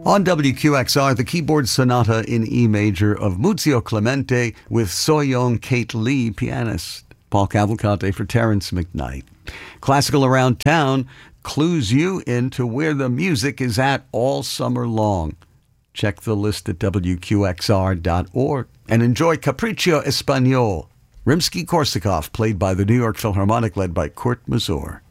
On WQXR, the keyboard sonata in E major of Muzio Clemente with So-Young Kate Lee, pianist. Paul Cavalcante for Terrence McKnight. Classical Around Town clues you into where the music is at all summer long. Check the list at WQXR.org and enjoy Capriccio Espagnol, Rimsky-Korsakov, played by the New York Philharmonic, led by Kurt Masur.